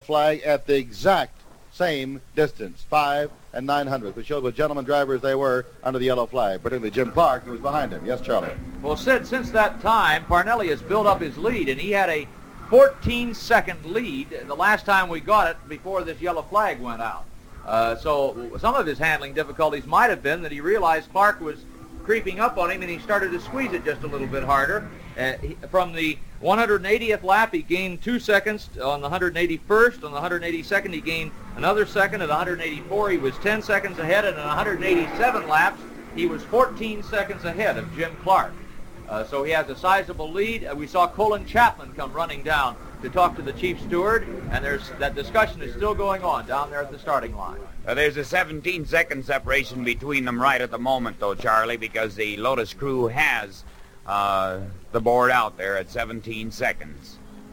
flag at the exact same distance, 5 and 900, which showed what gentlemen drivers they were under the yellow flag, particularly Jim Clark, who was behind him. Yes, Charlie? Well, Sid, since that time, Parnelli has built up his lead, and he had a 14-second lead the last time we got it before this yellow flag went out. So some of his handling difficulties might have been that he realized Clark was creeping up on him, and he started to squeeze it just a little bit harder. From the 180th lap, he gained 2 seconds. On the 181st, on the 182nd, he gained another second. At 184, he was 10 seconds ahead, and at 187 laps, he was 14 seconds ahead of Jim Clark. So he has a sizable lead. We saw Colin Chapman come running down to talk to the chief steward, and that discussion is still going on down there at the starting line. There's a 17-second separation between them right at the moment, though, Charlie, because the Lotus crew has the board out there at 17 seconds.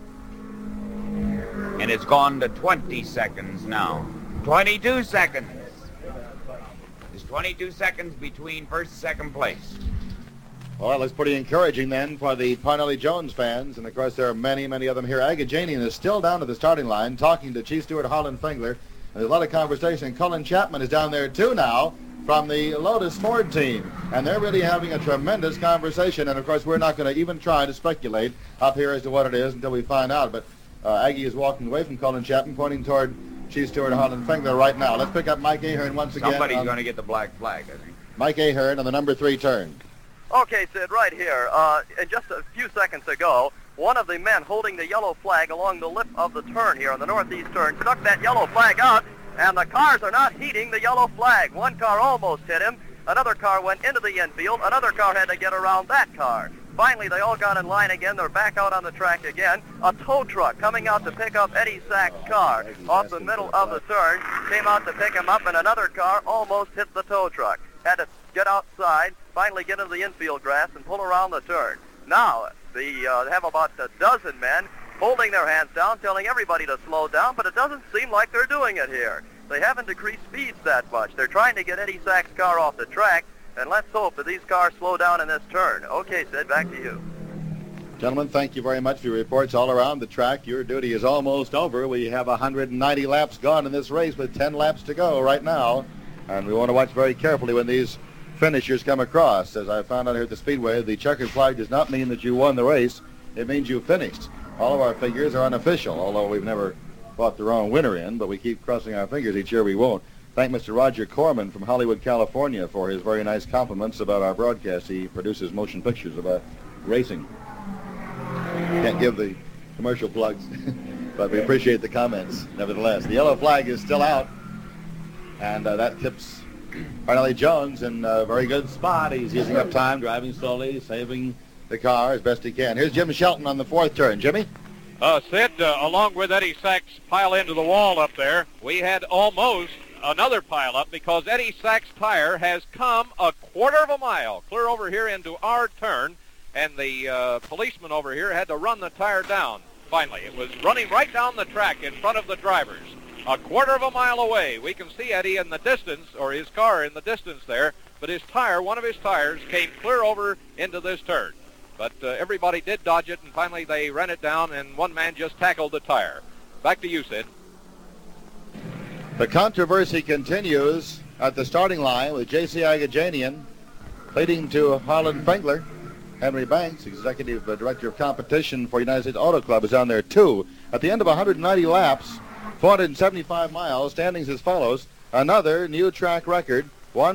And it's gone to 20 seconds now. 22 seconds. There's 22 seconds between first and second place. Well, that's pretty encouraging then for the Parnelli Jones fans, and of course there are many, many of them here. Agajanian is still down to the starting line talking to Chief Steward Harlan Fingler. There's a lot of conversation. Colin Chapman is down there too now from the Lotus Ford team, and they're really having a tremendous conversation, and of course we're not going to even try to speculate up here as to what it is until we find out, but Aggie is walking away from Colin Chapman, pointing toward Chief Steward Harlan Fingler right now. Let's pick up Mike Ahern once again. Somebody's going to get the black flag, I think. Mike Ahern on the number 3 turn. Okay, Sid, right here. Just a few seconds ago, one of the men holding the yellow flag along the lip of the turn here on the northeast turn stuck that yellow flag out, and the cars are not heeding the yellow flag. One car almost hit him. Another car went into the infield. Another car had to get around that car. Finally, they all got in line again. They're back out on the track again. A tow truck coming out to pick up Eddie Sachs' car off the middle of the turn came out to pick him up, and another car almost hit the tow truck. Had to get outside, finally get into the infield grass, and pull around the turn. Now, they have about a dozen men holding their hands down, telling everybody to slow down, but it doesn't seem like they're doing it here. They haven't decreased speeds that much. They're trying to get Eddie Sachs' car off the track, and let's hope that these cars slow down in this turn. Okay, Sid, back to you. Gentlemen, thank you very much for your reports all around the track. Your duty is almost over. We have 190 laps gone in this race with 10 laps to go right now, and we want to watch very carefully when these finishers come across. As I found out here at the Speedway, the checkered flag does not mean that you won the race. It means you finished. All of our figures are unofficial, although we've never brought the wrong winner in, but we keep crossing our fingers each year we won't. Thank Mr. Roger Corman from Hollywood, California for his very nice compliments about our broadcast. He produces motion pictures about racing. Can't give the commercial plugs, but we appreciate the comments nevertheless. The yellow flag is still out, and that tips Parnelli Jones in a very good spot. He's using up time, driving slowly, saving the car as best he can. Here's Jim Shelton on the 4th turn. Jimmy? Sid, along with Eddie Sachs' pile into the wall up there, we had almost another pile up because Eddie Sachs' tire has come a quarter of a mile clear over here into our turn, and the policeman over here had to run the tire down. Finally, it was running right down the track in front of the drivers. A quarter of a mile away, we can see Eddie in the distance, or his car in the distance there, but his tire, one of his tires, came clear over into this turn. But everybody did dodge it, and finally they ran it down, and one man just tackled the tire. Back to you, Sid. The controversy continues at the starting line with J.C. Agajanian leading to Harlan Fingler. Henry Banks, Executive Director of Competition for United States Auto Club, is on there too. At the end of 190 laps, 475 miles, standings as follows. Another new track record,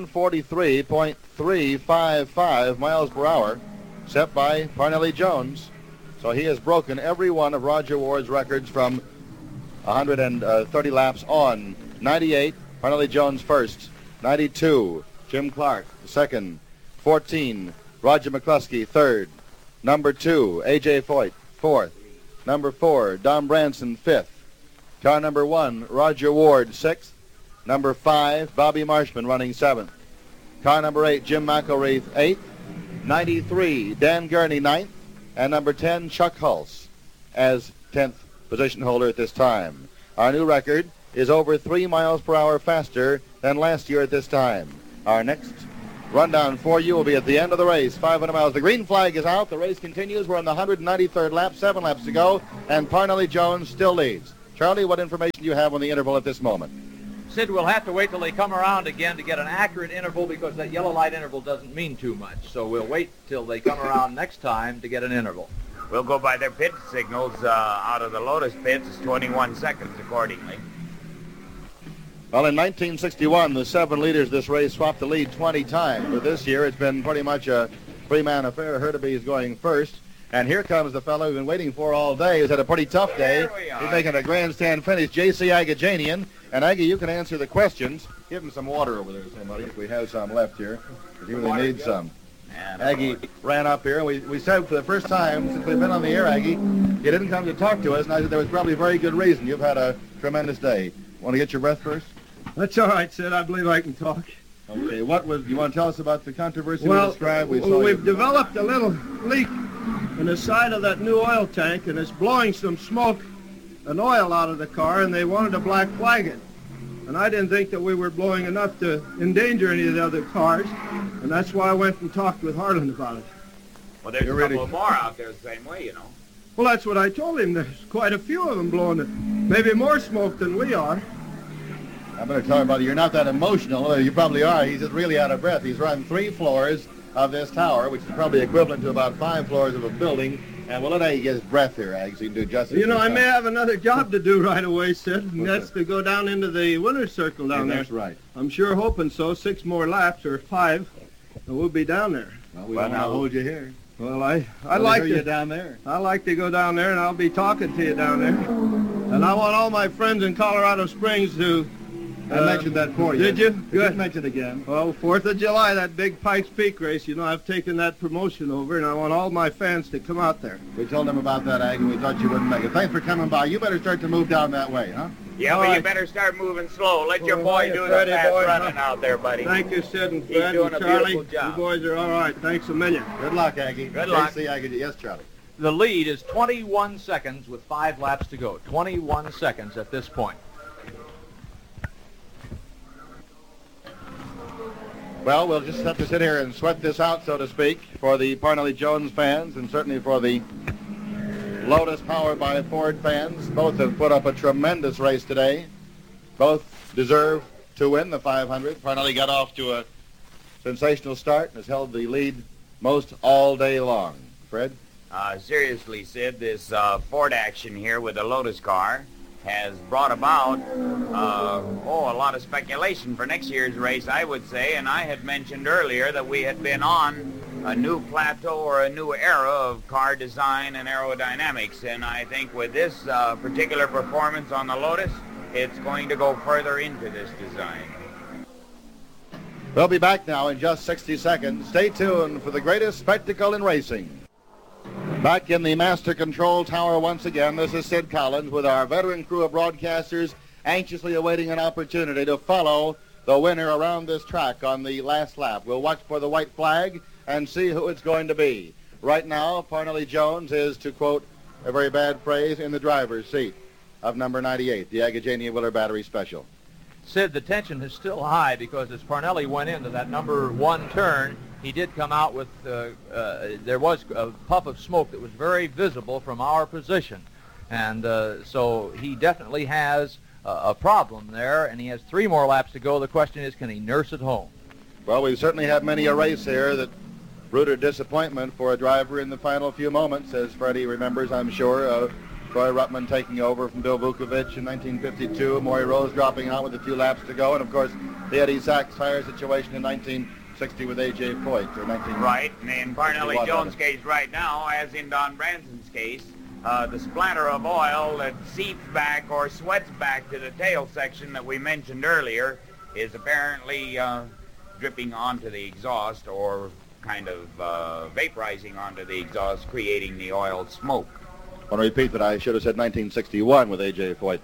143.355 miles per hour, set by Parnelli Jones. So he has broken every one of Roger Ward's records from 130 laps on. 98, Parnelli Jones first. 92, Jim Clark second. 14, Roger McCluskey third. Number 2, A.J. Foyt fourth. Number 4, Don Branson fifth. Car number 1, Roger Ward sixth. Number 5, Bobby Marshman running seventh. Car number 8, Jim McElreath eighth. 93, Dan Gurney ninth. And number 10, Chuck Hulse as 10th position holder at this time. Our new record is over 3 miles per hour faster than last year at this time. Our next rundown for you will be at the end of the race, 500 miles. The green flag is out. The race continues. We're on the 193rd lap, 7 laps to go, and Parnelli Jones still leads. Charlie, what information do you have on the interval at this moment? Sid, we'll have to wait till they come around again to get an accurate interval because that yellow light interval doesn't mean too much. So we'll wait till they come around next time to get an interval. We'll go by their pit signals out of the Lotus pits. It's 21 seconds accordingly. Well, in 1961, the 7 leaders of this race swapped the lead 20 times. But this year, it's been pretty much a three-man affair. Hurtubise is going first. And here comes the fellow we've been waiting for all day. He's had a pretty tough day. He's making a grandstand finish, J.C. Agajanian. And, Aggie, you can answer the questions. Give him some water over there, somebody, if we have some left here. He really needs some. Aggie ran up here, and we said for the first time since we've been on the air, Aggie, you didn't come to talk to us, and I said there was probably a very good reason. You've had a tremendous day. Want to get your breath first? That's all right, Sid. I believe I can talk. Okay, you want to tell us about the controversy we described? We've developed a little leak in the side of that new oil tank, and it's blowing some smoke and oil out of the car, and they wanted to black flag it. And I didn't think that we were blowing enough to endanger any of the other cars, and that's why I went and talked with Harlan about it. Well, there's a couple more out there the same way, you know. Well, that's what I told him. There's quite a few of them blowing it. Maybe more smoke than we are. I better tell everybody, you're not that emotional. You probably are. He's just really out of breath. He's run 3 floors of this tower, which is probably equivalent to about 5 floors of a building. And we'll let Aggie get his breath here, Aggie, so you can do justice. You know, I may have another job to do right away, Sid, and that's to go down into the winner's circle down there. That's right. I'm sure hoping so. 6 more laps, or 5, and we'll be down there. Well, we don't hold you here. Well, I like you down there. I like to go down there, and I'll be talking to you down there. And I want all my friends in Colorado Springs to... I mentioned that for you. Did you? Good. Mention again. Well, 4th of July, that big Pikes Peak race, you know, I've taken that promotion over, and I want all my fans to come out there. We told them about that, Aggie. We thought you wouldn't make it. Thanks for coming by. You better start to move down that way, huh? Yeah, but you better start moving slow. Let your boy do the fast running out there, buddy. Thank you, Sid and He's Fred doing and a Charlie. beautiful job. You boys are all right. Thanks a million. Good luck, Aggie. Good luck. See, Aggie. Yes, Charlie. The lead is 21 seconds with 5 laps to go. 21 seconds at this point. Well, we'll just have to sit here and sweat this out, so to speak, for the Parnelli-Jones fans and certainly for the Lotus powered by Ford fans. Both have put up a tremendous race today. Both deserve to win the 500. Parnelli got off to a sensational start and has held the lead most all day long. Fred? Seriously, Sid, this Ford action here with the Lotus car has brought about, a lot of speculation for next year's race, I would say. And I had mentioned earlier that we had been on a new plateau or a new era of car design and aerodynamics. And I think with this particular performance on the Lotus, it's going to go further into this design. We'll be back now in just 60 seconds. Stay tuned for the greatest spectacle in racing. Back in the Master Control Tower once again, this is Sid Collins with our veteran crew of broadcasters anxiously awaiting an opportunity to follow the winner around this track on the last lap. We'll watch for the white flag and see who it's going to be. Right now, Parnelli-Jones is, to quote a very bad phrase, in the driver's seat of number 98, the Agajanian Willer Battery Special. Sid, the tension is still high because as Parnelli went into that number 1 turn, he did come out with, there was a puff of smoke that was very visible from our position. And so he definitely has a problem there, and he has 3 more laps to go. The question is, can he nurse it home? Well, we certainly have many a race here that rooted disappointment for a driver in the final few moments, as Freddie remembers, I'm sure. Troy Ruttman taking over from Bill Vukovich in 1952, Maury Rose dropping out with a few laps to go, and, of course, the Eddie Sachs tire situation in 1960 with A.J. Foyt, or 19... Right, and in Parnelli-Jones' case right now, as in Don Branson's case, the splatter of oil that seeps back or sweats back to the tail section that we mentioned earlier is apparently dripping onto the exhaust or kind of vaporizing onto the exhaust, creating the oil smoke. I want to repeat that I should have said 1961 with A.J. Foyt.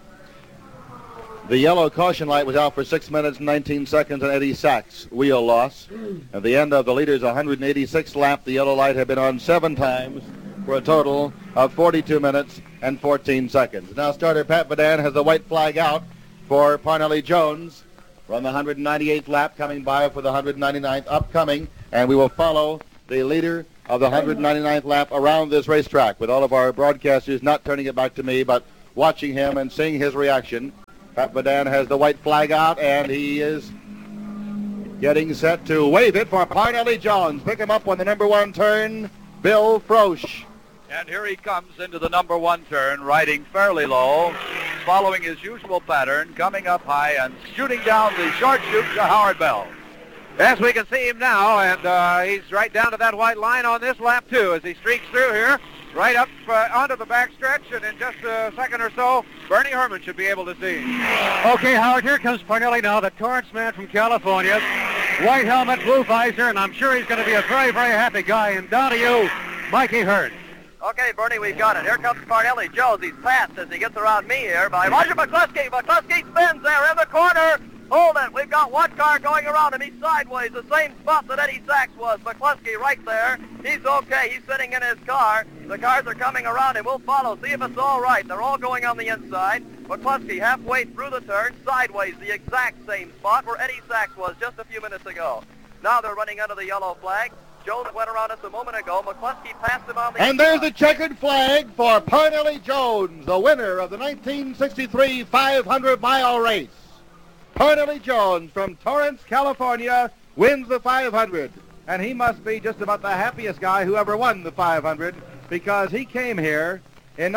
The yellow caution light was out for 6 minutes and 19 seconds on Eddie Sachs' wheel loss. At the end of the leader's 186th lap, the yellow light had been on 7 times for a total of 42 minutes and 14 seconds. Now starter Pat Vadan has the white flag out for Parnelli-Jones. We're on the 198th lap, coming by for the 199th upcoming, and we will follow the leader of the 199th lap around this racetrack with all of our broadcasters not turning it back to me, but watching him and seeing his reaction. Pat Badan has the white flag out, and he is getting set to wave it for Parnelli Jones. Pick him up on the number 1 turn, Bill Frosch. And here he comes into the number 1 turn, riding fairly low, following his usual pattern, coming up high and shooting down the short chute to Howard Bell. Yes, we can see him now, and he's right down to that white line on this lap, too, as he streaks through here, right up onto the backstretch, and in just a second or so, Bernie Herman should be able to see him. Okay, Howard, here comes Parnelli now, the Torrance man from California. White helmet, blue visor, and I'm sure he's going to be a very, very happy guy. And down to you, Mikey Hearn. Okay, Bernie, we've got it. Here comes Parnelli Jones. He's passed as he gets around me here by Roger McCluskey. McCluskey spins there in the corner. Hold it. We've got one car going around him. He's sideways, the same spot that Eddie Sachs was. McCluskey right there. He's okay. He's sitting in his car. The cars are coming around him. We'll follow, see if it's all right. They're all going on the inside. McCluskey halfway through the turn, sideways, the exact same spot where Eddie Sachs was just a few minutes ago. Now they're running under the yellow flag. Jones went around us a moment ago. McCluskey passed him on the And there's the checkered flag for Parnelli Jones, the winner of the 1963 500-mile race. Parnelli Jones from Torrance, California, wins the 500. And he must be just about the happiest guy who ever won the 500, because he came here in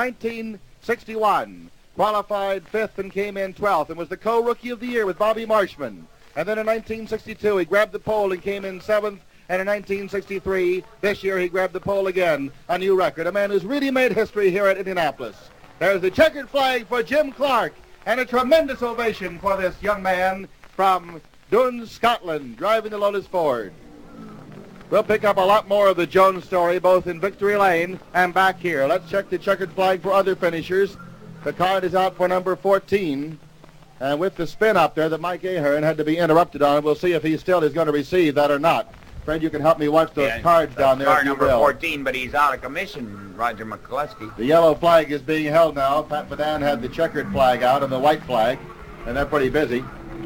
1961, qualified 5th and came in 12th, and was the co-rookie of the year with Bobby Marshman. And then in 1962, he grabbed the pole and came in 7th. And in 1963, this year, he grabbed the pole again, a new record. A man who's really made history here at Indianapolis. There's the checkered flag for Jim Clark, and a tremendous ovation for this young man from Doon, Scotland, driving the Lotus Ford. We'll pick up a lot more of the Jones story, both in Victory Lane and back here. Let's check the checkered flag for other finishers. The card is out for number 14. And with the spin up there that Mike Ahern had to be interrupted on, we'll see if he still is going to receive that or not. Fred, you can help me watch those cards down there. Car number 14, but he's out of commission, Roger McCluskey. The yellow flag is being held now. Pat Badan had the checkered flag out and the white flag, and they're pretty busy.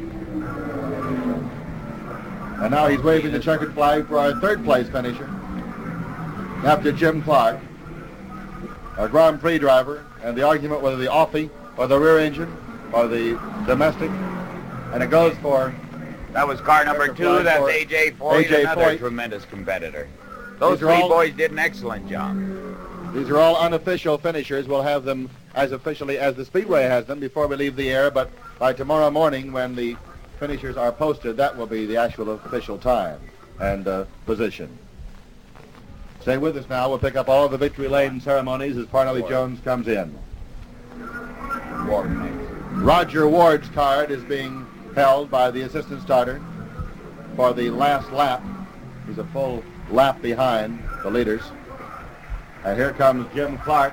And now he's waving the checkered flag for our 3rd place finisher, after Jim Clark, our Grand Prix driver, and the argument whether the offie or the rear engine or the domestic, and it goes for... That was car number 2. That's A.J. Foyt, another tremendous competitor. Those 3 boys did an excellent job. These are all unofficial finishers. We'll have them as officially as the Speedway has them before we leave the air, but by tomorrow morning when the finishers are posted, that will be the actual official time and position. Stay with us now. We'll pick up all of the Victory Lane ceremonies as Parnelli Jones comes in. Roger Ward's card is being held by the assistant starter for the last lap. He's a full lap behind the leaders. And here comes Jim Clark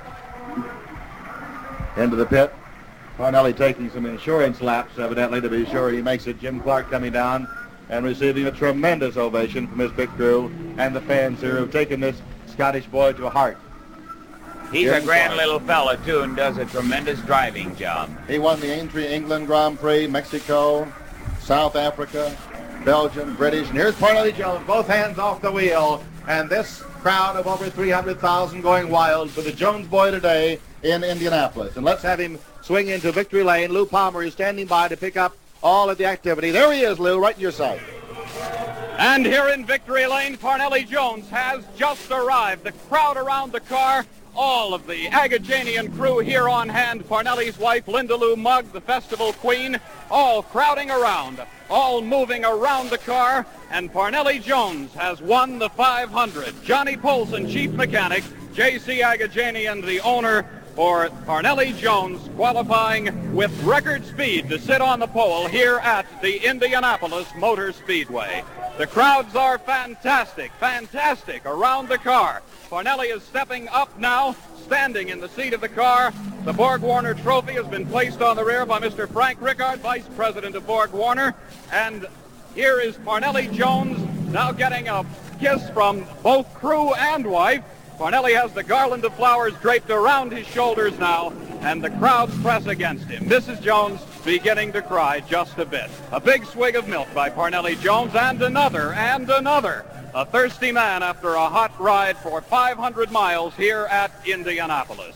into the pit. Parnelli taking some insurance laps, evidently, to be sure he makes it. Jim Clark coming down and receiving a tremendous ovation from his pit crew and the fans here who've taken this Scottish boy to heart. He's a grand little fella, too, and does a tremendous driving job. He won the Aintree England Grand Prix, Mexico, South Africa, Belgium, British. And here's Parnelli Jones, both hands off the wheel. And this crowd of over 300,000 going wild for the Jones boy today in Indianapolis. And let's have him swing into Victory Lane. Lou Palmer is standing by to pick up all of the activity. There he is, Lou, right in your sight. And here in Victory Lane, Parnelli Jones has just arrived. The crowd around the car, all of the Agajanian crew here on hand, Parnelli's wife, Linda Lou Mugg, the festival queen, all crowding around, all moving around the car, and Parnelli Jones has won the 500. Johnny Polson, chief mechanic, J.C. Agajanian, the owner, for Parnelli Jones qualifying with record speed to sit on the pole here at the Indianapolis Motor Speedway. The crowds are fantastic around the car. Parnelli is stepping up now, standing in the seat of the car. The Borg Warner trophy has been placed on the rear by Mr. Frank Rickard, vice president of Borg Warner. And here is Parnelli Jones now getting a kiss from both crew and wife. Parnelli has the garland of flowers draped around his shoulders now, and the crowds press against him. Mrs. Jones beginning to cry just a bit. A big swig of milk by Parnelli Jones, and another. A thirsty man after a hot ride for 500 miles here at Indianapolis.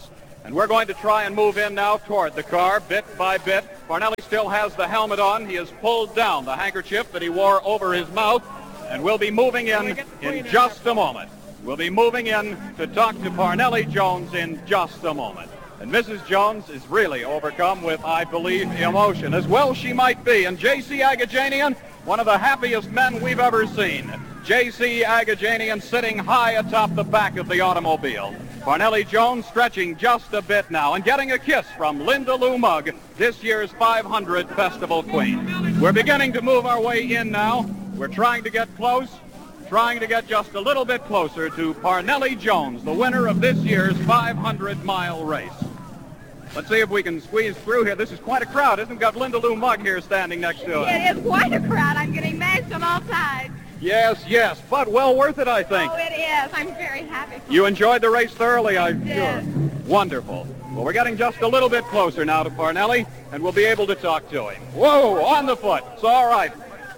And we're going to try and move in now toward the car, bit by bit. Parnelli still has the helmet on. He has pulled down the handkerchief that he wore over his mouth, and we'll be moving in just a moment. We'll be moving in to talk to Parnelli Jones in just a moment. And Mrs. Jones is really overcome with, I believe, emotion, as well she might be. And J.C. Agajanian, one of the happiest men we've ever seen. J.C. Agajanian sitting high atop the back of the automobile. Parnelli Jones stretching just a bit now and getting a kiss from Linda Lou Mugg, this year's 500 Festival Queen. We're beginning to move our way in now. We're trying to get close, trying to get just a little bit closer to Parnelli Jones, the winner of this year's 500-mile race. Let's see if we can squeeze through here. This is quite a crowd, isn't it? We've got Linda Lou Mugg here standing next to us. It is quite a crowd. I'm getting mashed on all sides. Yes, yes, but well worth it, I think. Oh, it is. I'm very happy. You enjoyed the race thoroughly, I'm sure. Wonderful. Well, we're getting just a little bit closer now to Parnelli, and we'll be able to talk to him. Whoa, on the foot. It's all right.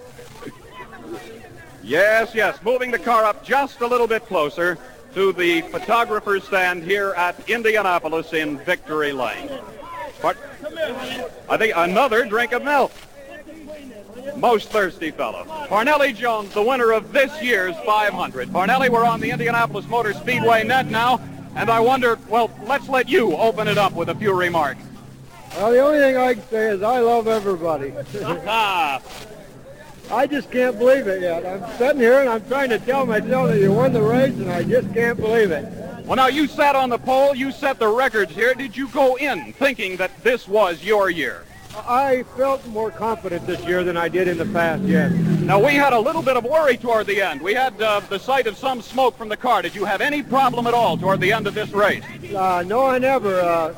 Yes, yes, moving the car up just a little bit closer to the photographer's stand here at Indianapolis in Victory Lane. But I think another drink of milk. Most thirsty fellow. Parnelli Jones, the winner of this year's 500. Parnelli, we're on the Indianapolis Motor Speedway net now, and I wonder, well, let's let you open it up with a few remarks. Well, the only thing I can say is I love everybody. I just can't believe it yet. I'm sitting here and I'm trying to tell myself that you won the race, and I just can't believe it. Well, now, you sat on the pole, you set the records here. Did you go in thinking that this was your year? I felt more confident this year than I did in the past, yes. Now, we had a little bit of worry toward the end. We had the sight of some smoke from the car. Did you have any problem at all toward the end of this race? No, I never.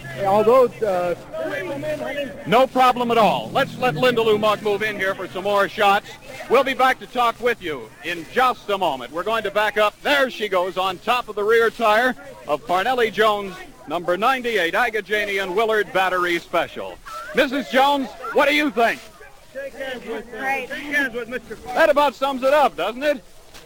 No problem at all. Let's let Linda Lou Mugg move in here for some more shots. We'll be back to talk with you in just a moment. We're going to back up. There she goes on top of the rear tire of Parnelli Jones, number 98, Agajanian Willard Battery Special. Mrs. Jones, what do you think? Shake hands with Mr. That about sums it up, doesn't it?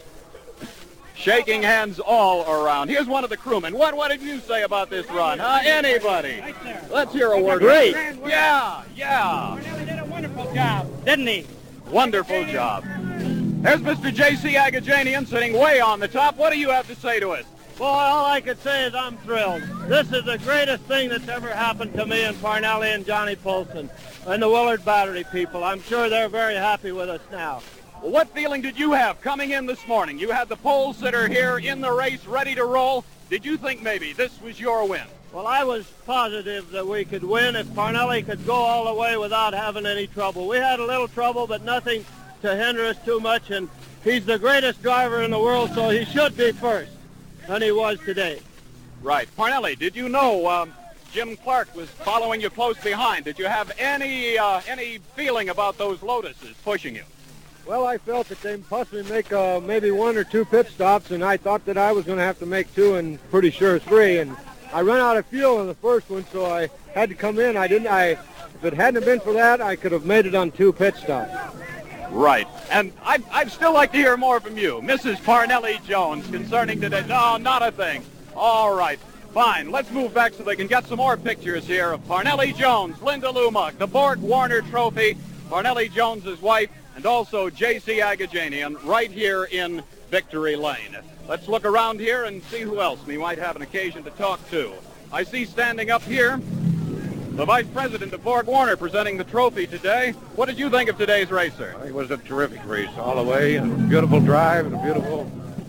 Shaking hands all around. Here's one of the crewmen. What did you say about this run, huh? Anybody? Let's hear a word. Great. Yeah. Parnelli did a wonderful job, didn't he? Wonderful job. There's Mr. J.C. Agajanian sitting way on the top. What do you have to say to us? Well, all I could say is I'm thrilled. This is the greatest thing that's ever happened to me and Parnelli and Johnny Polson and the Willard Battery people. I'm sure they're very happy with us now. Well, what feeling did you have coming in this morning? You had the pole sitter here in the race ready to roll. Did you think maybe this was your win? Well, I was positive that we could win if Parnelli could go all the way without having any trouble. We had a little trouble, but nothing to hinder us too much, and he's the greatest driver in the world, so he should be first, and he was today. Right. Parnelli, did you know Jim Clark was following you close behind? Did you have any feeling about those Lotuses pushing you? Well, I felt that they possibly make maybe one or two pit stops, and I thought that I was going to have to make two and pretty sure three. And I ran out of fuel in the first one, so I had to come in. If it hadn't been for that, I could have made it on two pit stops. Right. And I'd still like to hear more from you, Mrs. Parnelli Jones, concerning today. No, not a thing. All right. Fine. Let's move back so they can get some more pictures here of Parnelli Jones, Linda Lou Mugg, the Borg Warner Trophy, Parnelli Jones's wife, and also J.C. Agajanian right here in Victory Lane. Let's look around here and see who else we might have an occasion to talk to. I see standing up here the Vice President of Borg Warner presenting the trophy today. What did you think of today's race, sir? It was a terrific race all the way, and a beautiful drive and a beautiful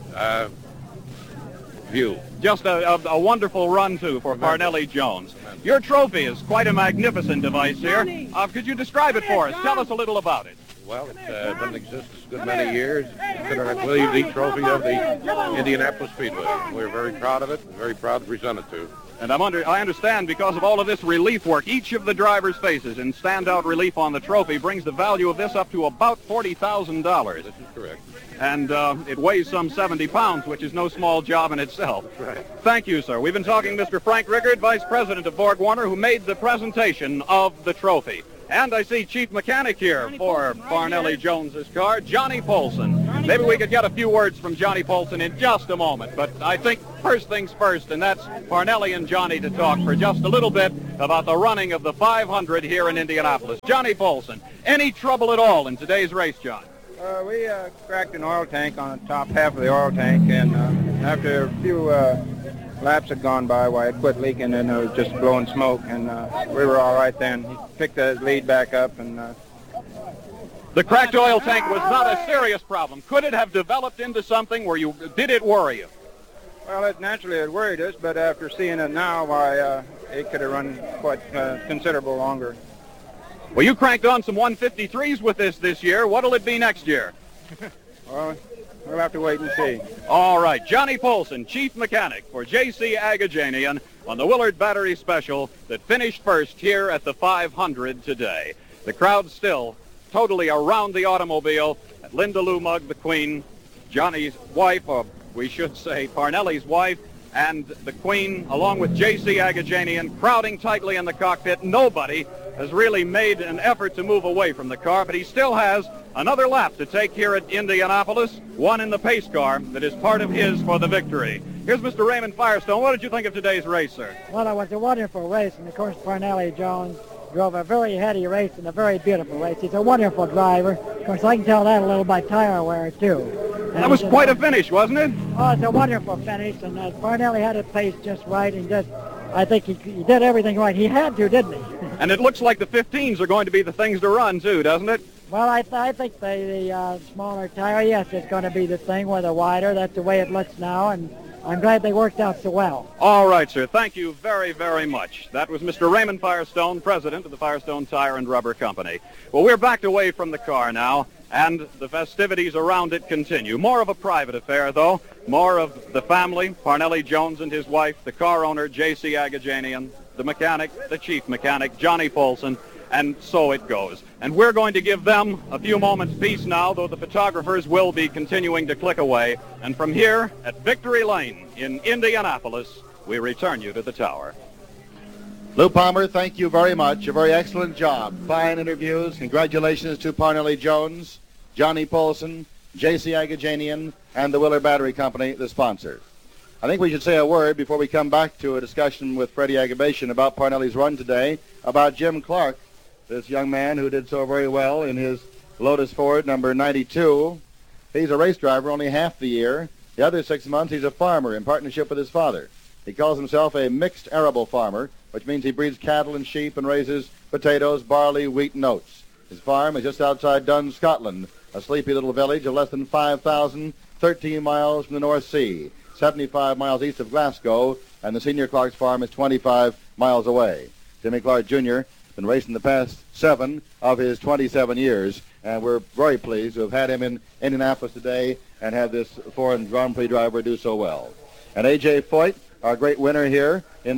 view. Just a wonderful run, too, for Parnelli Jones. Your trophy is quite a magnificent device here. Could you describe it for us? Tell us a little about it. Well, it doesn't exist a good many years. It's considered, I believe, the trophy of the Indianapolis Speedway. We're very proud of it and very proud to present it to. And I understand because of all of this relief work, each of the driver's faces in standout relief on the trophy brings the value of this up to about $40,000. This is correct. And it weighs some 70 pounds, which is no small job in itself. That's right. Thank you, sir. We've been talking to Mr. Frank Rickard, Vice President of Borg Warner, who made the presentation of the trophy. And I see Chief Mechanic here for Parnelli Jones's car, Johnny Polson. Maybe we could get a few words from Johnny Polson in just a moment, but I think first things first, and that's Parnelli and Johnny to talk for just a little bit about the running of the 500 here in Indianapolis. Johnny Polson, any trouble at all in today's race, John? We cracked an oil tank on the top half of the oil tank, and after a few laps had gone by, it quit leaking and it was just blowing smoke, and we were all right then. He picked the lead back up, and the cracked oil tank was not a serious problem. Could it have developed into something where did it worry you? Well, naturally it worried us, but after seeing it now, why it could have run quite considerable longer. Well, you cranked on some 153s with this year. What'll it be next year? Well, we'll have to wait and see. All right, Johnny Polson, chief mechanic for J.C. Agajanian on the Willard Battery Special that finished first here at the 500 today. The crowd still totally around the automobile at Linda Lou Mugg, the Queen, Johnny's wife, or we should say Parnelli's wife, and the Queen, along with J.C. Agajanian, crowding tightly in the cockpit. Nobody has really made an effort to move away from the car, but he still has another lap to take here at Indianapolis, one in the pace car that is part of his for the victory. Here's Mr. Raymond Firestone. What did you think of today's race, sir? Well, it was a wonderful race, and of course Parnelli Jones drove a very heady race and a very beautiful race. He's a wonderful driver. Of course, I can tell that a little by tire wear, too. And that was quite a finish, wasn't it? Oh, it's a wonderful finish, and Parnelli had it paced just right, and I think he did everything right. He had to, didn't he? And it looks like the 15s are going to be the things to run, too, doesn't it? Well, I think the smaller tire, yes, it's going to be the thing, where the wider. That's the way it looks now, and I'm glad they worked out so well. All right, sir. Thank you very, very much. That was Mr. Raymond Firestone, president of the Firestone Tire and Rubber Company. Well, we're backed away from the car now, and the festivities around it continue. More of a private affair, though. More of the family, Parnelli Jones and his wife, the car owner, J.C. Agajanian, the mechanic, the chief mechanic, Johnny Polson, and so it goes. And we're going to give them a few moments' peace now, though the photographers will be continuing to click away. And from here at Victory Lane in Indianapolis, we return you to the tower. Lou Palmer, thank you very much. A very excellent job. Fine interviews. Congratulations to Parnelli Jones, Johnny Polson, J.C. Agajanian, and the Willard Battery Company, the sponsor. I think we should say a word before we come back to a discussion with Freddie Agabashian about Parnelli's run today, about Jim Clark, this young man who did so very well in his Lotus Ford number 92. He's a race driver only half the year. The other 6 months he's a farmer in partnership with his father. He calls himself a mixed arable farmer, which means he breeds cattle and sheep and raises potatoes, barley, wheat, and oats. His farm is just outside Dun, Scotland, a sleepy little village of less than 5,000, 13 miles from the North Sea, 75 miles east of Glasgow, and the senior Clark's farm is 25 miles away. Jimmy Clark, Jr., has been racing the past 7 of his 27 years, and we're very pleased to have had him in Indianapolis today and have this foreign Grand Prix driver do so well. And A.J. Foyt, our great winner here in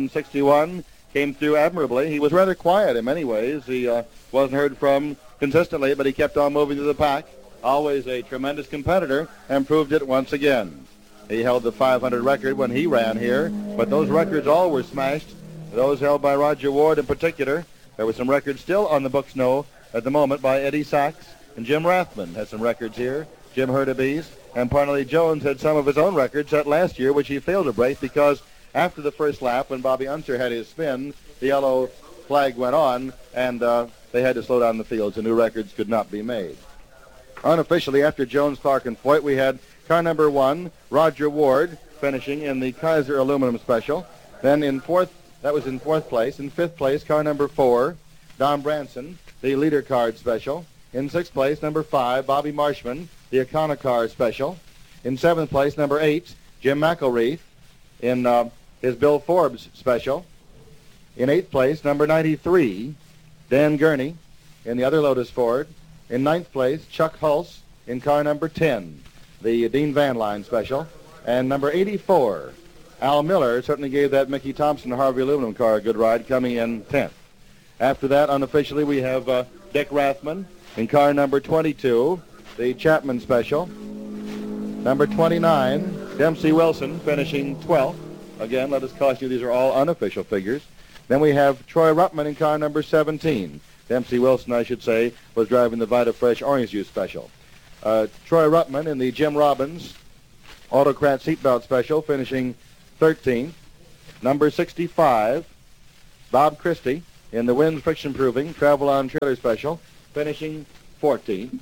1961, came through admirably. He was rather quiet in many ways. He wasn't heard from consistently, but he kept on moving through the pack. Always a tremendous competitor, and proved it once again. He held the 500 record when he ran here, but those records all were smashed. Those held by Roger Ward in particular. There were some records still on the books now at the moment by Eddie Sachs, and Jim Rathman has some records here. Jim Hurtubise, and Parnelli Jones had some of his own records set last year, which he failed to break because after the first lap, when Bobby Unser had his spin, the yellow flag went on, and they had to slow down the field, so new records could not be made. Unofficially, after Jones, Clark, and Foyt, we had car number 1, Roger Ward, finishing in the Kaiser Aluminum Special. Then in fourth place. In 5th place, car number 4, Don Branson, the Leader Card Special. In 6th place, number 5, Bobby Marshman, the Econocar Special. In 7th place, number 8, Jim McElreath, in his Bill Forbes Special. In 8th place, number 93, Dan Gurney, in the other Lotus Ford. In 9th place, Chuck Hulse, in car number 10, the Dean Van Line Special. And number 84, Al Miller, certainly gave that Mickey Thompson Harvey aluminum car a good ride, coming in 10th. After that, unofficially, we have Dick Rathman in car number 22, the Chapman Special. Number 29, Dempsey Wilson, finishing 12th. Again, let us caution you, these are all unofficial figures. Then we have Troy Ruttman in car number 17. Dempsey Wilson, I should say, was driving the Vita Fresh Orange Juice Special. Troy Ruttman in the Jim Robbins Autocrat Seatbelt Special, finishing 13th. Number 65, Bob Christie in the Winds Friction Proving Travel on Trailer Special, finishing 14th.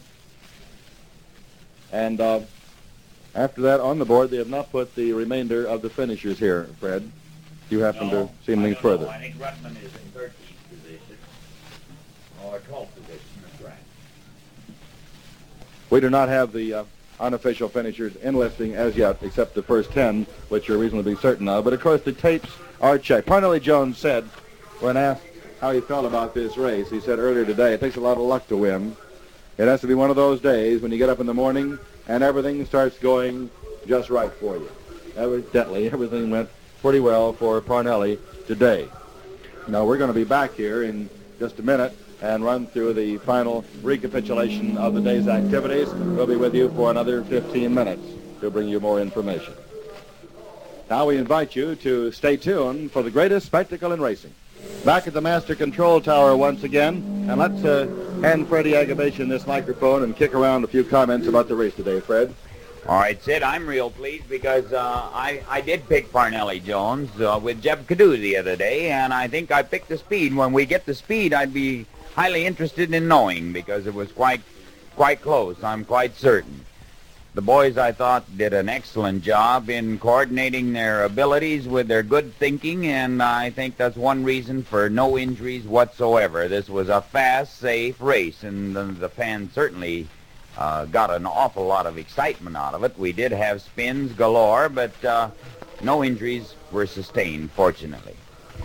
And after that, on the board, they have not put the remainder of the finishers here, Fred. Do you happen to see anything further? I think Ruttman is in 13th position, or 12th position, that's right. We do not have the unofficial finishers in listing as yet, except the first 10, which you're reasonably certain of. But, of course, the tapes are checked. Parnelli Jones said, when asked how he felt about this race, he said earlier today, it takes a lot of luck to win. It has to be one of those days when you get up in the morning and everything starts going just right for you. Evidently, everything went pretty well for Parnelli today. Now, we're going to be back here in just a minute and run through the final recapitulation of the day's activities. We'll be with you for another 15 minutes to bring you more information. Now we invite you to stay tuned for the greatest spectacle in racing. Back at the Master Control Tower once again, and let's hand Freddie Agabashian this microphone and kick around a few comments about the race today, Fred. All right, Sid, I'm real pleased because I did pick Parnelli Jones with Jeb Cadu the other day, and I think I picked the speed. When we get the speed, I'd be highly interested in knowing because it was quite close, I'm quite certain. The boys, I thought, did an excellent job in coordinating their abilities with their good thinking, and I think that's one reason for no injuries whatsoever. This was a fast, safe race, and the fans certainly got an awful lot of excitement out of it. We did have spins galore, but no injuries were sustained, fortunately.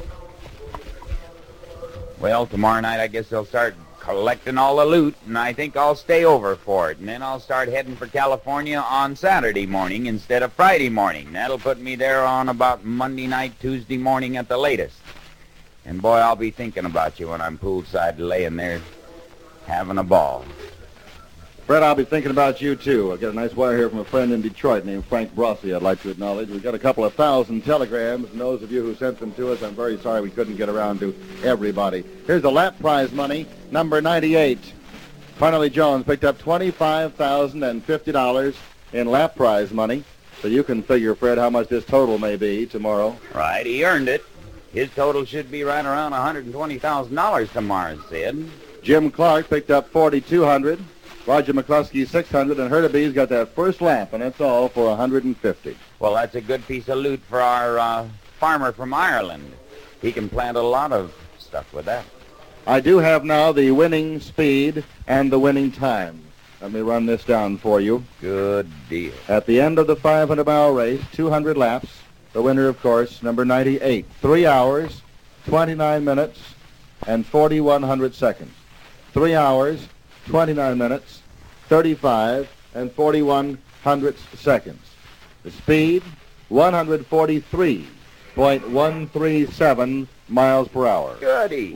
Well, tomorrow night I guess they'll start collecting all the loot, and I think I'll stay over for it. And then I'll start heading for California on Saturday morning instead of Friday morning. That'll put me there on about Monday night, Tuesday morning at the latest. And boy, I'll be thinking about you when I'm poolside laying there having a ball. Fred, I'll be thinking about you, too. I got a nice wire here from a friend in Detroit named Frank Brossi, I'd like to acknowledge. We've got a couple of thousand telegrams, and those of you who sent them to us, I'm very sorry we couldn't get around to everybody. Here's the lap prize money, number 98. Parnelli Jones picked up $25,050 in lap prize money, so you can figure, Fred, how much this total may be tomorrow. Right, he earned it. His total should be right around $120,000 tomorrow, Sid. Jim Clark picked up $4,200. Roger McCluskey, $600, and Hurtubise got that first lap, and that's all for $150. Well, that's a good piece of loot for our farmer from Ireland. He can plant a lot of stuff with that. I do have now the winning speed and the winning time. Let me run this down for you. Good deal. At the end of the 500-mile race, 200 laps, the winner, of course, number 98, 3 hours, 29 minutes, and 4,100 seconds. 3 hours, 29 minutes, 35 and 41 seconds. The speed, 143.137 miles per hour. Goody.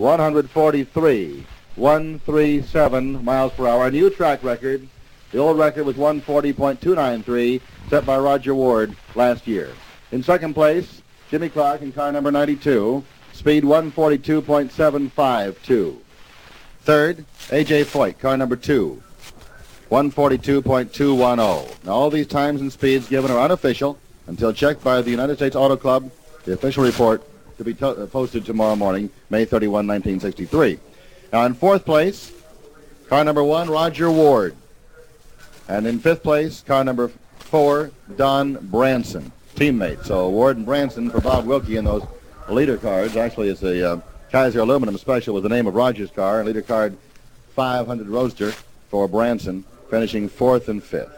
143.137 miles per hour. A new track record. The old record was 140.293, set by Roger Ward last year. In second place, Jimmy Clark in car number 92, speed 142.752. Third, A.J. Foyt, car number 2, 142.210. Now, all these times and speeds given are unofficial until checked by the United States Auto Club, the official report to be posted tomorrow morning, May 31, 1963. Now, in fourth place, car number 1, Roger Ward. And in fifth place, car number 4, Don Branson, teammate. So Ward and Branson for Bob Wilkie in those leader cars. Actually, it's a Kaiser Aluminum Special was the name of Roger's car, and leader card 500 Roadster for Branson, finishing 4th and 5th.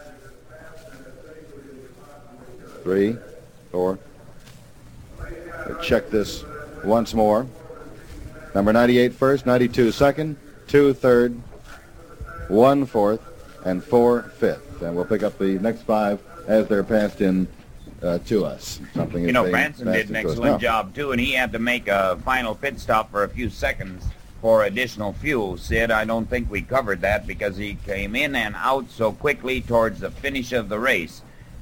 3, 4. We'll check this once more. Number 98 first, 92 second, 2 third, 1 fourth, and 4 fifth. And we'll pick up the next 5 as they're passed in to us. You know, Branson did an excellent job, too, and he had to make a final pit stop for a few seconds for additional fuel. Sid, I don't think we covered that because he came in and out so quickly towards the finish of the race.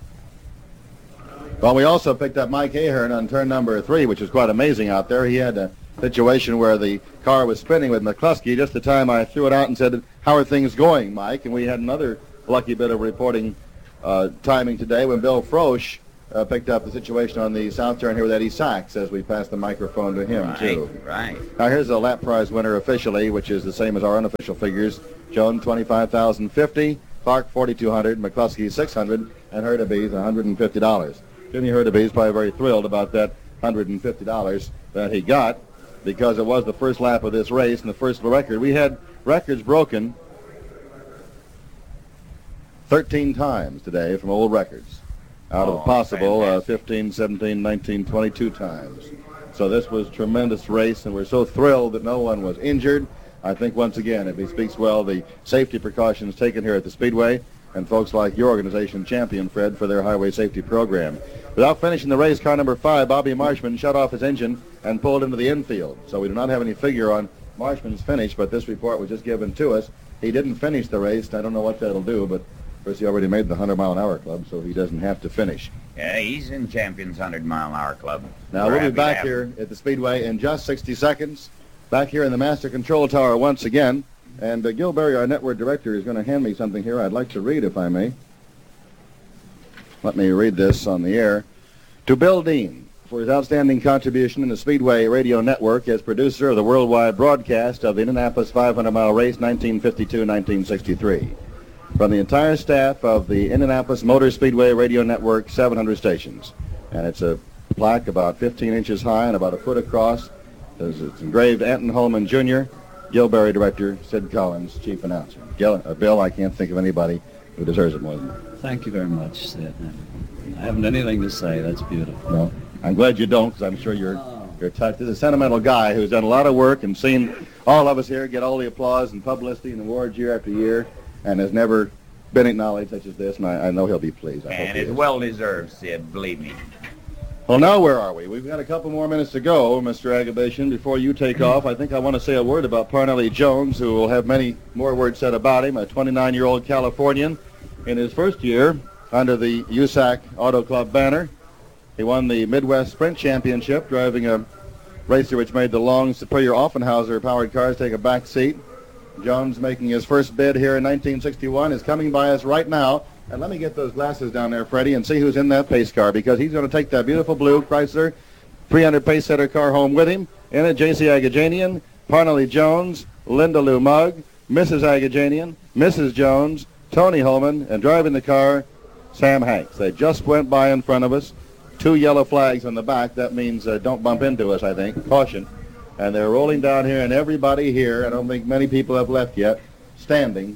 Well, we also picked up Mike Ahern on turn number 3, which was quite amazing out there. He had a situation where the car was spinning with McCluskey just the time I threw it out and said, "How are things going, Mike?" And we had another lucky bit of reporting timing today when Bill Frosch picked up the situation on the south turn here with Eddie Sachs as we passed the microphone to him, too. Right. Now, here's the lap prize winner officially, which is the same as our unofficial figures. Jones, $25,050. Clark, $4,200. McCluskey, $600. And Hurtubise, $150. Jimmy Hurtubise is probably very thrilled about that $150 that he got because it was the first lap of this race and the first record. We had records broken 13 times today from old records out of possible 15, 17, 19, 22 times. So this was a tremendous race, and we're so thrilled that no one was injured. I think, once again, if he speaks well, the safety precautions taken here at the Speedway, and folks like your organization, Champion, Fred, for their highway safety program. Without finishing the race, car number 5, Bobby Marshman, shut off his engine and pulled into the infield. So we do not have any figure on Marshman's finish, but this report was just given to us. He didn't finish the race. I don't know what that'll do, but of course he already made the 100-mile-an-hour club, so he doesn't have to finish. Yeah, he's in Champion's 100-mile-an-hour club. Now, we'll be back here at the Speedway in just 60 seconds. Back here in the Master Control Tower once again. And Gil Berry, our network director, is going to hand me something here I'd like to read, if I may. Let me read this on the air. To Bill Dean, for his outstanding contribution in the Speedway Radio Network as producer of the worldwide broadcast of the Indianapolis 500-mile race, 1952-1963. From the entire staff of the Indianapolis Motor Speedway Radio Network, 700 stations. And it's a plaque about 15 inches high and about a foot across. It's engraved Anton Holman Jr., Gil Berry director, Sid Collins, chief announcer. Bill, I can't think of anybody who deserves it more than you. Thank you very much, Sid. I haven't anything to say. That's beautiful. No, I'm glad you don't, because I'm sure you're touched. This is a sentimental guy who's done a lot of work and seen all of us here get all the applause and publicity and awards year after year, and has never been acknowledged such as this, and I know he'll be pleased. And it's well-deserved, Sid, believe me. Well, now where are we? We've got a couple more minutes to go, Mr. Agabashian. Before you take off, I think I want to say a word about Parnelli Jones, who will have many more words said about him, a 29-year-old Californian. In his first year under the USAC Auto Club banner, he won the Midwest Sprint Championship, driving a racer which made the long Superior Offenhauser-powered cars take a back seat. Jones, making his first bid here in 1961, is coming by us right now. And let me get those glasses down there, Freddie, and see who's in that pace car, because he's going to take that beautiful blue Chrysler 300 pace setter car home with him. In it, J.C. Agajanian, Parnelli Jones, Linda Lou Mugg, Mrs. Agajanian, Mrs. Jones, Tony Holman, and driving the car, Sam Hanks. They just went by in front of us. 2 yellow flags on the back. That means don't bump into us, I think. Caution. And they're rolling down here, and everybody here, I don't think many people have left yet, standing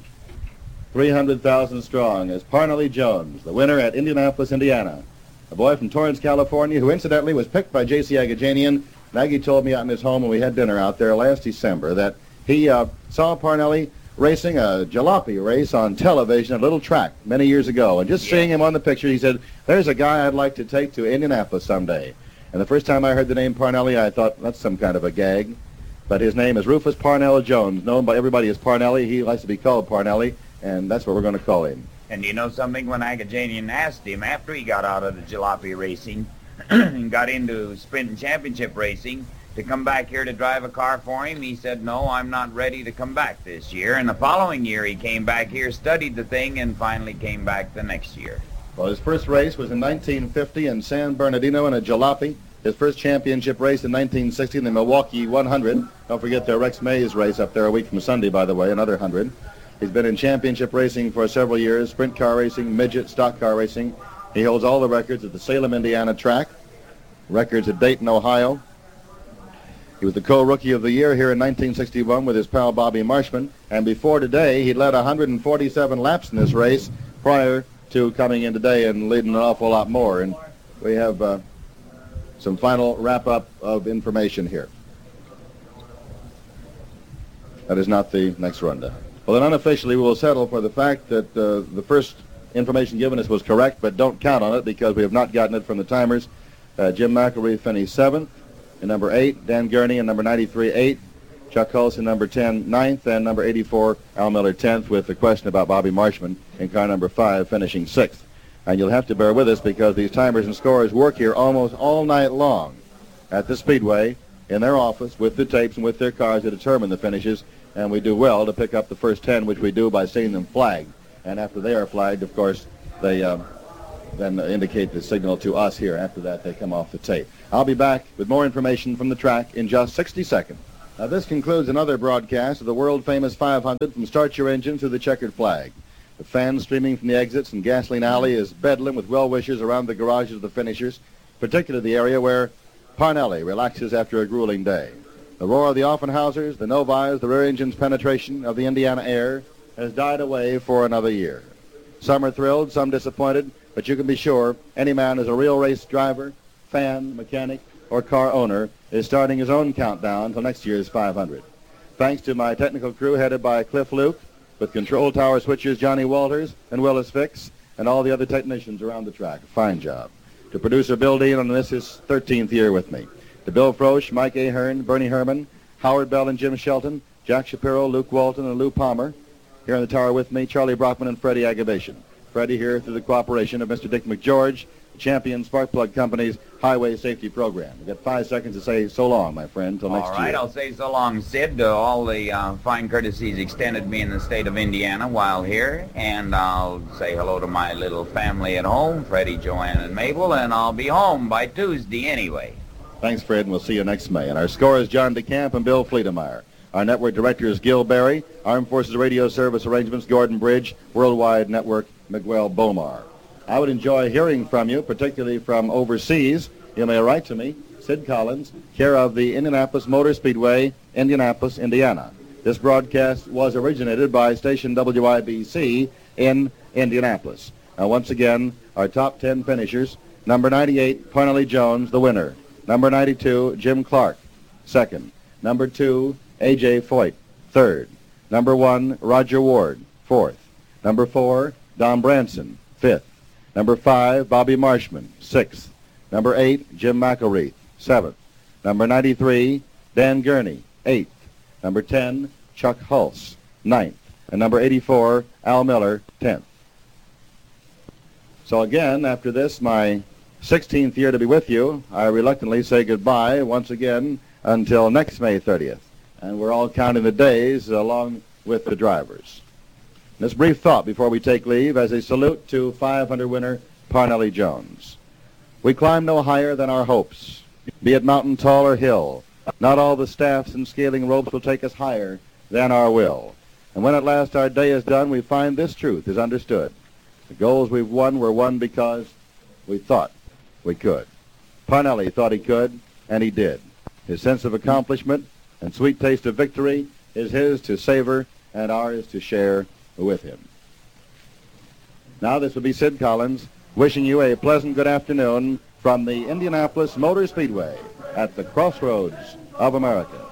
300,000 strong, as Parnelli Jones, the winner at Indianapolis, Indiana. A boy from Torrance, California, who incidentally was picked by J.C. Agajanian. Maggie told me out in his home when we had dinner out there last December that he saw Parnelli racing a jalopy race on television at a little track many years ago. And just seeing him on the picture, he said, there's a guy I'd like to take to Indianapolis someday. And the first time I heard the name Parnelli, I thought, that's some kind of a gag. But his name is Rufus Parnell Jones, known by everybody as Parnelli. He likes to be called Parnelli. And that's what we're going to call him. And you know something? When Agajanian asked him, after he got out of the jalopy racing and got into sprint and championship racing, to come back here to drive a car for him, he said, no, I'm not ready to come back this year. And the following year he came back here, studied the thing, and finally came back the next year. Well, his first race was in 1950 in San Bernardino in a jalopy. His first championship race in 1960 in the Milwaukee 100. Don't forget the Rex Mays race up there a week from Sunday, by the way, another 100. He's been in championship racing for several years, sprint car racing, midget, stock car racing. He holds all the records at the Salem, Indiana track, records at Dayton, Ohio. He was the co-rookie of the year here in 1961 with his pal Bobby Marshman. And before today, he led 147 laps in this race prior to coming in today and leading an awful lot more. And we have some final wrap-up of information here. That is not the next rundown. Well, then unofficially we will settle for the fact that the first information given us was correct, but don't count on it because we have not gotten it from the timers. Jim McElreath finished 7th, in number 8, Dan Gurney in number 93, 8th, Chuck Hulse in number 10, 9th, and number 84, Al Miller 10th, with the question about Bobby Marshman in car number 5 finishing 6th. And you'll have to bear with us because these timers and scorers work here almost all night long at the Speedway in their office with the tapes and with their cars to determine the finishes. And we do well to pick up the first 10, which we do by seeing them flagged. And after they are flagged, of course, they then indicate the signal to us here. After that, they come off the tape. I'll be back with more information from the track in just 60 seconds. Now, this concludes another broadcast of the world-famous 500 from Start Your Engine to the Checkered Flag. The fans streaming from the exits and Gasoline Alley is bedlam with well-wishers around the garages of the finishers, particularly the area where Parnelli relaxes after a grueling day. The roar of the Offenhausers, the Novis, the rear engine's penetration of the Indiana air has died away for another year. Some are thrilled, some disappointed, but you can be sure any man who's a real race driver, fan, mechanic, or car owner is starting his own countdown till next year's 500. Thanks to my technical crew headed by Cliff Luke, with control tower switchers Johnny Walters and Willis Fix, and all the other technicians around the track. A fine job. To producer Bill Dean on this his 13th year with me. To Bill Frosch, Mike Ahern, Bernie Herman, Howard Bell and Jim Shelton, Jack Shapiro, Luke Walton, and Lou Palmer. Here in the tower with me, Charlie Brockman and Freddie Agabation. Freddie here through the cooperation of Mr. Dick McGeorge, the Champion Sparkplug Company's Highway Safety Program. We've got 5 seconds to say so long, my friend, till next year. All right, I'll say so long, Sid, to all the fine courtesies extended me in the state of Indiana while here. And I'll say hello to my little family at home, Freddie, Joanne, and Mabel, and I'll be home by Tuesday anyway. Thanks, Fred, and we'll see you next May. And our score is John DeCamp and Bill Fleetemeyer. Our network director is Gil Berry. Armed Forces Radio Service Arrangements, Gordon Bridge. Worldwide Network, Miguel Bomar. I would enjoy hearing from you, particularly from overseas. You may write to me, Sid Collins, care of the Indianapolis Motor Speedway, Indianapolis, Indiana. This broadcast was originated by station WIBC in Indianapolis. Now, once again, our top 10 finishers. Number 98, Parnelli Jones, the winner. Number 92, Jim Clark, second. Number 2, A.J. Foyt, third. Number 1, Roger Ward, fourth. Number 4, Don Branson, fifth. Number 5, Bobby Marshman, sixth. Number 8, Jim McElreath, seventh. Number 93, Dan Gurney, eighth. Number 10, Chuck Hulse, ninth. And number 84, Al Miller, 10th. So again, after this, my 16th year to be with you, I reluctantly say goodbye once again until next May 30th. And we're all counting the days along with the drivers. This brief thought before we take leave as a salute to 500 winner Parnelli Jones. We climb no higher than our hopes, be it mountain tall or hill. Not all the staffs and scaling ropes will take us higher than our will. And when at last our day is done, we find this truth is understood. The goals we've won were won because we thought we could. Parnelli thought he could, and he did. His sense of accomplishment and sweet taste of victory is his to savor and ours to share with him. Now this will be Sid Collins wishing you a pleasant good afternoon from the Indianapolis Motor Speedway at the crossroads of America.